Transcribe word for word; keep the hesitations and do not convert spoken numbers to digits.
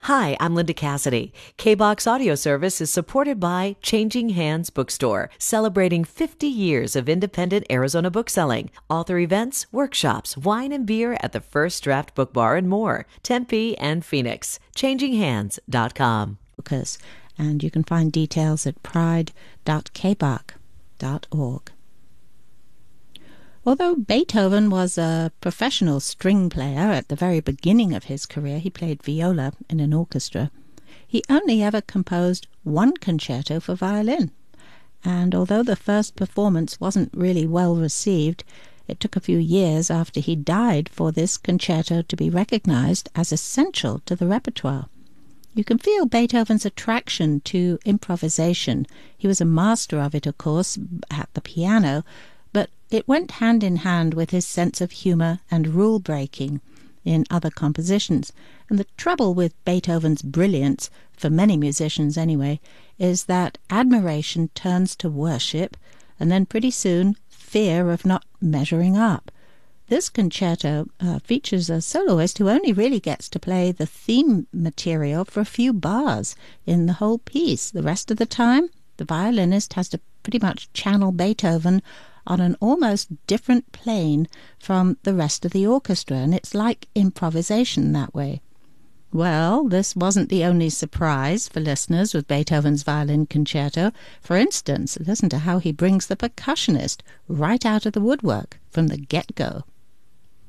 Hi, I'm Linda Cassidy. K-BOX Audio Service is supported by Changing Hands Bookstore, celebrating fifty years of independent Arizona bookselling, author events, workshops, wine and beer at the First Draft Book Bar and more, Tempe and Phoenix. changing hands dot com. And you can find details at pride dot k b o c dot org. Although Beethoven was a professional string player at the very beginning of his career, he played viola in an orchestra, he only ever composed one concerto for violin. And although the first performance wasn't really well received, it took a few years after he died for this concerto to be recognized as essential to the repertoire. You can feel Beethoven's attraction to improvisation. He was a master of it, of course, at the piano, but it went hand in hand with his sense of humor and rule-breaking in other compositions. And the trouble with Beethoven's brilliance, for many musicians anyway, is that admiration turns to worship, and then pretty soon fear of not measuring up. This concerto uh, features a soloist who only really gets to play the theme material for a few bars in the whole piece. The rest of the time, the violinist has to pretty much channel Beethoven on an almost different plane from the rest of the orchestra, and it's like improvisation that way. Well, this wasn't the only surprise for listeners with Beethoven's violin concerto. For instance, listen to how he brings the percussionist right out of the woodwork from the get-go.